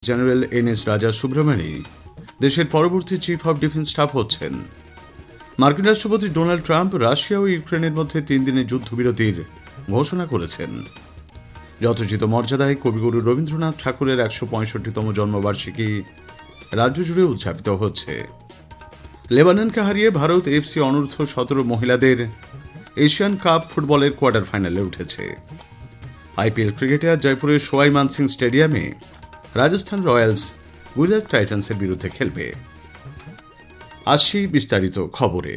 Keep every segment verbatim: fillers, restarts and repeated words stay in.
General N S রাজা সুব্রমণি দেশের পরবর্তী চিফ অব ডিফেন্স স্টাফ হচ্ছেন। মার্কিন রাষ্ট্রপতি ডোনাল্ড ট্রাম্প রাশিয়া ও ইউক্রেনের মধ্যে তিন দিনের যুদ্ধবিরতির ঘোষণা করেছেন। যথোচিত মর্যাদায় কবিগুরু রবীন্দ্রনাথ ঠাকুরের একশো পঁয়ষট্টিতম জন্মবার্ষিকী রাজ্য জুড়ে উদযাপিত হচ্ছে। লেবাননকে হারিয়ে ভারত এফসি অনূর্ধ্ব সতেরো মহিলাদের এশিয়ান কাপ ফুটবলের কোয়ার্টার ফাইনালে উঠেছে। আইপিএল ক্রিকেটে আজ জয়পুরের সোয়াই মানসিং স্টেডিয়ামে রাজস্থান রয়্যালস গুজরাট টাইটান্সের বিরুদ্ধে খেলবে। আসছি বিস্তারিত খবরে।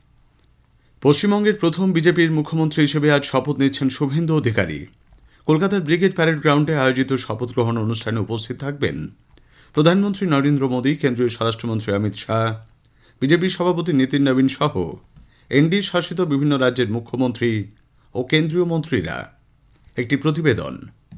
পশ্চিমবঙ্গের প্রথম বিজেপির মুখ্যমন্ত্রী হিসেবে আজ শপথ নিচ্ছেন শুভেন্দু অধিকারী। কলকাতার ব্রিগেড প্যারেড গ্রাউন্ডে আয়োজিত শপথ গ্রহণ অনুষ্ঠানে উপস্থিত থাকবেন প্রধানমন্ত্রী নরেন্দ্র মোদী, কেন্দ্রীয় স্বরাষ্ট্রমন্ত্রী অমিত শাহ, বিজেপি সভাপতি নীতিন নবীন সহ এনডি শাসিত বিভিন্ন রাজ্যের মুখ্যমন্ত্রী ও কেন্দ্রীয় মন্ত্রীরা। একটি প্রতিবেদন।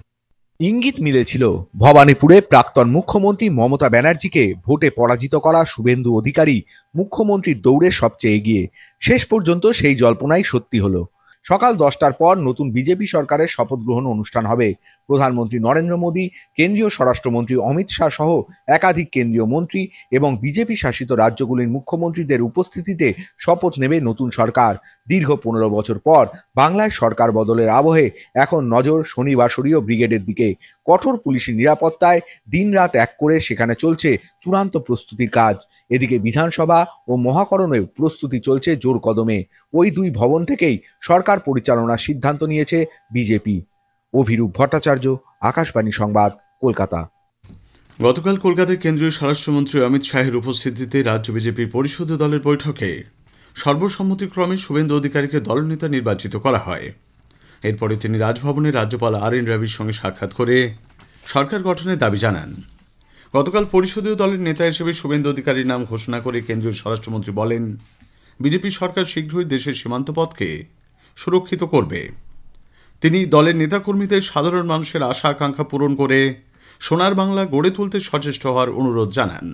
ইঙ্গিত মিলেছিল ভবানীপুরে প্রাক্তন মুখ্যমন্ত্রী মমতা ব্যানার্জিকে ভোটে পরাজিত করা শুভেন্দু অধিকারী মুখ্যমন্ত্রীর দৌড়ে সবচেয়ে এগিয়ে। শেষ পর্যন্ত সেই জল্পনাই সত্যি হলো। সকাল দশটার পর নতুন বিজেপি সরকারের শপথ গ্রহণ অনুষ্ঠান হবে। প্রধানমন্ত্রী নরেন্দ্র মোদী, কেন্দ্রীয় স্বরাষ্ট্রমন্ত্রী অমিত শাহ সহ একাধিক কেন্দ্রীয় মন্ত্রী এবং বিজেপি শাসিত রাজ্যগুলির মুখ্যমন্ত্রীদের উপস্থিতিতে শপথ নেবে নতুন সরকার। দীর্ঘ পনেরো বছর পর বাংলায় সরকার বদলের আবহে এখন নজর শনিবাসরীয় ব্রিগেডের দিকে। কঠোর পুলিশি নিরাপত্তায় দিনরাত এক করে সেখানে চলছে চূড়ান্ত প্রস্তুতির কাজ। এদিকে বিধানসভা ও মহাকরণেও প্রস্তুতি চলছে জোর কদমে। ওই দুই ভবন থেকেই সরকার পরিচালনার সিদ্ধান্ত নিয়েছে বিজেপি। অভিরূপ ভট্টাচার্য, আকাশবাণী সংবাদ, কলকাতা। গতকাল কলকাতায় কেন্দ্রীয় স্বরাষ্ট্রমন্ত্রী অমিত শাহের উপস্থিতিতে রাজ্য বিজেপির পরিষদীয় দলের বৈঠকে সর্বসম্মতিক্রমে শুভেন্দু অধিকারীকে দলনেতা নির্বাচিত করা হয়। এরপরে তিনি রাজভবনে রাজ্যপাল আর এন রবির সঙ্গে সাক্ষাৎ করে সরকার গঠনের দাবি জানান। গতকাল পরিষদীয় দলের নেতা হিসেবে শুভেন্দু অধিকারীর নাম ঘোষণা করে কেন্দ্রীয় স্বরাষ্ট্রমন্ত্রী বলেন, বিজেপি সরকার শীঘ্রই দেশের সীমান্ত পথকে সুরক্ষিত করবে। তিনি দলের নেতাকর্মীদের সাধারণ মানুষের আশা আকাঙ্ক্ষা পূরণ করে সোনার বাংলা গড়ে তুলতে সচেষ্ট হওয়ার অনুরোধ জানান।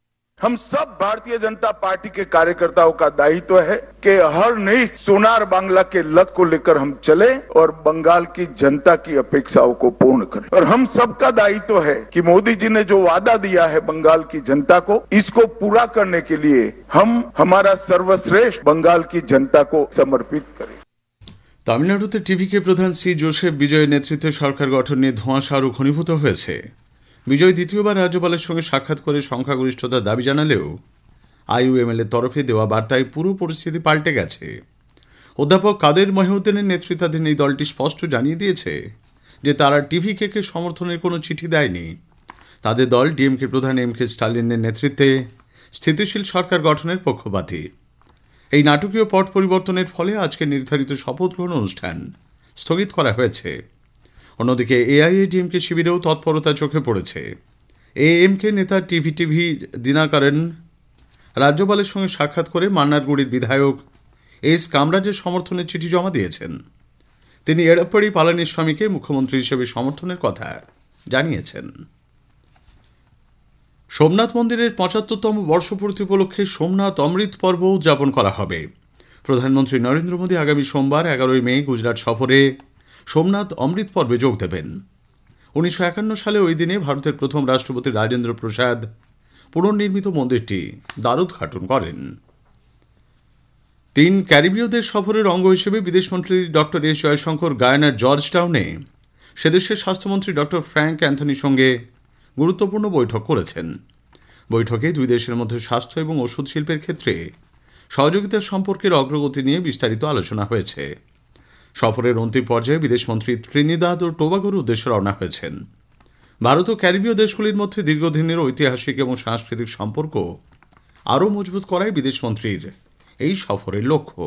हम सब भारतीय जनता पार्टी के कार्यकर्ताओं का दायित्व है कि हर नई सोनार बांग्ला के लक्ष्य को लेकर हम चले और बंगाल की जनता की अपेक्षाओं को पूर्ण करें। और हम सबका दायित्व है कि मोदी जी ने जो वादा दिया है बंगाल की जनता को, इसको पूरा करने के लिए हम हमारा सर्वश्रेष्ठ बंगाल की जनता को समर्पित करें। তামিলনাড়ুতে টিভিকে প্রধান সি জোসেফ বিজয়ের নেতৃত্বে সরকার গঠন নিয়ে ধোঁয়াশা আরও ঘনীভূত হয়েছে। বিজয় দ্বিতীয়বার রাজ্যপালের সঙ্গে সাক্ষাৎ করে সংখ্যাগরিষ্ঠতার দাবি জানালেও আইইউএমএল এর তরফে দেওয়া বার্তায় পুরো পরিস্থিতি পাল্টে গেছে। অধ্যাপক কাদের মহিউদ্দিনের নেতৃত্বাধীন এই দলটি স্পষ্ট জানিয়ে দিয়েছে যে তারা টিভিকে কে সমর্থনের কোনো চিঠি দেয়নি। তাদের দল ডিএমকে প্রধান এম কে স্টালিনের নেতৃত্বে স্থিতিশীল সরকার গঠনের পক্ষপাতী। এই নাটকীয় পট পরিবর্তনের ফলে আজকে নির্ধারিত শপথ গ্রহণ অনুষ্ঠান স্থগিত করা হয়েছে। অন্যদিকে এআইএডিএমকে শিবিরেও তৎপরতা চোখে পড়েছে। এএমকে নেতা টিভি টিভি দিনাকরণ রাজ্যপালের সঙ্গে সাক্ষাৎ করে মান্নারগুড়ির বিধায়ক এস কামরাজের সমর্থনের চিঠি জমা দিয়েছেন। তিনি এড়াপ্পাড়ি পালানিস্বামীকে মুখ্যমন্ত্রী হিসেবে সমর্থনের কথা জানিয়েছেন। সোমনাথ মন্দিরের পঁচাত্তরতম বর্ষপূর্তি উপলক্ষে সোমনাথ অমৃত পর্ব উদযাপন করা হবে। প্রধানমন্ত্রী নরেন্দ্র মোদী আগামী সোমবার এগারোই মে গুজরাট সফরে সোমনাথ অমৃত পর্বে যোগ দেবেন। উনিশশো একান্ন সালে ওই দিনে ভারতের প্রথম রাষ্ট্রপতি রাজেন্দ্র প্রসাদ পুনর্নির্মিত মন্দিরটি দ্বারোদ্ঘাটন করেন। তিন ক্যারিবীয় দেশ সফরের অঙ্গ হিসেবে বিদেশমন্ত্রী ডক্টর এস জয়শঙ্কর গায়ানার জর্জ টাউনে সেদেশের স্বাস্থ্যমন্ত্রী ডক্টর ফ্র্যাঙ্ক অ্যান্থনির সঙ্গে গুরুত্বপূর্ণ বৈঠক করেছেন। বৈঠকে দুই দেশের মধ্যে স্বাস্থ্য এবং ওষুধ শিল্পের ক্ষেত্রে সহযোগিতার সম্পর্কের অগ্রগতি নিয়ে বিস্তারিত আলোচনা হয়েছে। সফরের অন্তিম পর্যায়ে বিদেশমন্ত্রী ত্রিনিদাদ ও টোবাগোর উদ্দেশ্যে রওনা হয়েছেন। ভারত ও ক্যারিবীয় দেশগুলির মধ্যে দীর্ঘদিনের ঐতিহাসিক এবং সাংস্কৃতিক সম্পর্ক আরও মজবুত করাই বিদেশমন্ত্রীর এই সফরের লক্ষ্য।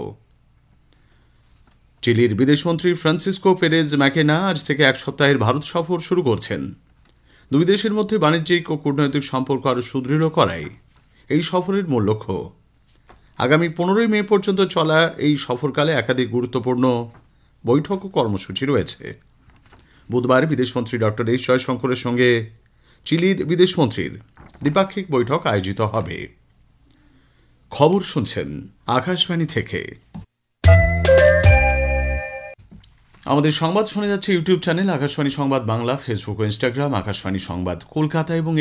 চিলির বিদেশমন্ত্রী ফ্রান্সিসকো পেরেজ ম্যাকেনা আজ থেকে এক সপ্তাহের ভারত সফর শুরু করছেন। দুই দেশের মধ্যে বাণিজ্যিক ও কূটনৈতিক সম্পর্ক আরও সুদৃঢ় করাই এই সফরের মূল লক্ষ্য। আগামী পনেরোই মে পর্যন্ত চলা এই সফরকালে একাধিক গুরুত্বপূর্ণ বৈঠক ও কর্মসূচি রয়েছে। বুধবার বিদেশমন্ত্রী ডক্টর এস জয়শঙ্করের সঙ্গে চিলির বিদেশমন্ত্রীর দ্বিপাক্ষিক বৈঠক আয়োজিত হবে। খবর শুনছেন আকাশবাণী থেকে। আমাদের সংবাদ শোনা যাচ্ছে ইউটিউব চ্যানেল আকাশবাণী সংবাদ বাংলা, ফেসবুক ও ইনস্টাগ্রাম আকাশবাণী সংবাদ কলকাতা এবং